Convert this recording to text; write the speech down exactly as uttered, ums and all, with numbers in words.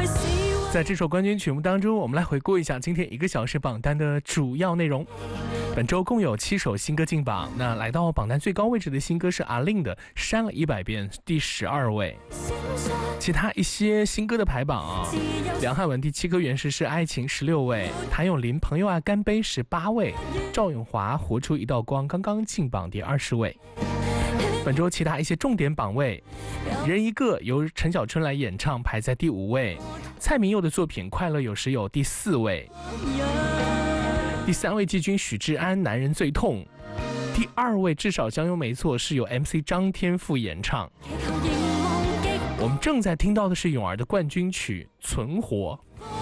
在这首冠军曲目当中，我们来回顾一下今天一个小时榜单的主要内容。本周共有七首新歌进榜，那来到榜单最高位置的新歌是阿令的《删了一百遍》，第十二位。其他一些新歌的排榜啊，梁汉文第七颗原石是爱情十六位，谭咏麟朋友啊干杯十八位，赵咏华活出一道光刚刚进榜第二十位。本周其他一些重点榜位，人一个由陈小春来演唱排在第五位，蔡明佑的作品快乐有时有第四位，第三位季军许志安男人最痛，第二位至少将有没错是由 M C 张天赋演唱。我们正在听到的是咏儿的冠军曲存活。